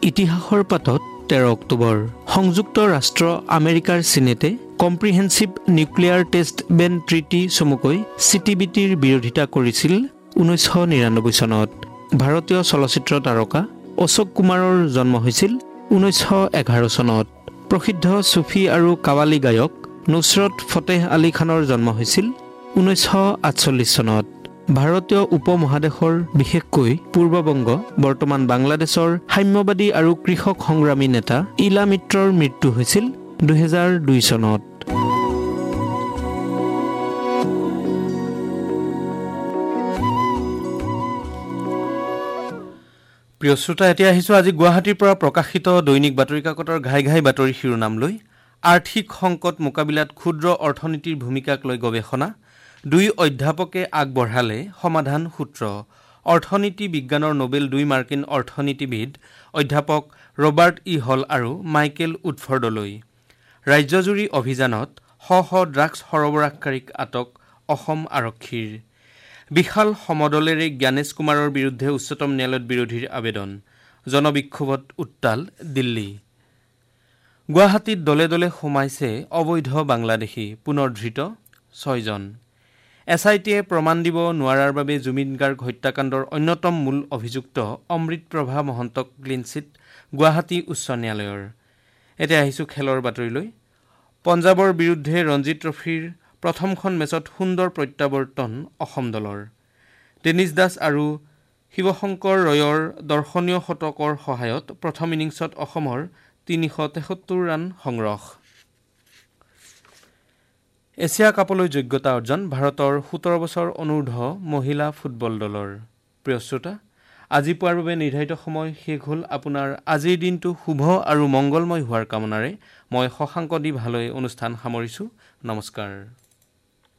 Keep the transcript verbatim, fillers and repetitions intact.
ইতিহাসৰ পাতত তেৰ অক্টোবৰ সংযুক্ত ৰাষ্ট্ৰ আমেৰিকাৰ সিনেটে কম্প্ৰিহেনসিভ নিউক্লিয়াৰ টেষ্ট বেন ট্ৰিটি চমুকৈ চি টি বি টিৰ বিৰোধিতা কৰিছিল ঊনৈছশ নিৰানব্বৈ চনত। ভাৰতীয় চলচ্চিত্ৰ তাৰকা অশোক কুমাৰৰ জন্ম হৈছিল ঊনৈছশ এঘাৰ চনত। প্ৰসিদ্ধ চুফী আৰু কাৱালী গায়ক নুছৰত ফতেহ আলী খানৰ জন্ম হৈছিল ঊনৈছশ আঠচল্লিছ চনত। ভাৰতীয় উপমহাদেশৰ বিশেষকৈ পূৰ্ববংগ বৰ্তমান বাংলাদেশৰ সাম্যবাদী আৰু কৃষক সংগ্ৰামী নেতা ইলা মিত্ৰৰ মৃত্যু হৈছিল দুহেজাৰ দুই চনত। প্ৰিয় শ্ৰোতা, এতিয়া আহিছোঁ আজি গুৱাহাটীৰ পৰা প্ৰকাশিত দৈনিক বাতৰি কাকতৰ ঘাই ঘাই বাতৰি শিৰোনাম লৈ। আৰ্থিক সংকট মোকাবিলাত ক্ষুদ্ৰ অৰ্থনীতিৰ ভূমিকাক লৈ গৱেষণা, দুই অধ্যাপকে আগবঢ়ালে সমাধান সূত্ৰ। অৰ্থনীতি বিজ্ঞানৰ নোবেল দুই মাৰ্কিন অৰ্থনীতিবিদ অধ্যাপক ৰবাৰ্ট ই হল আৰু মাইকেল উডফৰ্ডলৈ। ৰাজ্যজুৰি অভিযানত শ শ ড্ৰাগছ সৰবৰাহকাৰীক আটক অসম আৰক্ষীৰ। বিশাল সমদলেৰে জ্ঞানেশ কুমাৰৰ বিৰুদ্ধে উচ্চতম ন্যায়ালয়ত বিৰোধীৰ আবেদন। জনবিক্ষোভত উত্তাল দিল্লী। গুৱাহাটীত দলে দলে সোমাইছে অবৈধ বাংলাদেশী, পুনৰ ধৃত ছয়জন। এছ আই টিয়ে প্ৰমাণ দিব নোৱাৰাৰ বাবে জুবিন গাৰ্গ হত্যাকাণ্ডৰ অন্যতম মূল অভিযুক্ত অমৃতপ্ৰভা মহন্তক ক্লিনচিট গুৱাহাটী উচ্চ ন্যায়ালয়ৰ। এতিয়া আহিছোঁ খেলৰ বাতৰিলৈ। পঞ্জাৱৰ বিৰুদ্ধে ৰঞ্জী ট্ৰফীৰ প্ৰথমখন মেচত সুন্দৰ প্ৰত্যাৱৰ্তন অসম দলৰ। ডেনিছ দাস আৰু শিৱশংকৰ ৰয়ৰ দৰ্শনীয় শতকৰ সহায়ত প্ৰথম ইনিংছত অসমৰ তিনিশ তেসত্তৰ ৰান সংগ্ৰহ। এছিয়া কাপলৈ যোগ্যতা অৰ্জন ভাৰতৰ সোতৰ বছৰ অনূৰ্ধ্ব মহিলা ফুটবল দলৰ। প্ৰিয় শ্ৰোতা, আজি পুৱাৰ বাবে নিৰ্ধাৰিত সময় শেষ হ'ল। আপোনাৰ আজিৰ দিনটো শুভ আৰু মংগলময় হোৱাৰ কামনাৰে মই শশাংক দি ভালৈ অনুষ্ঠান সামৰিছোঁ। নমস্কাৰ।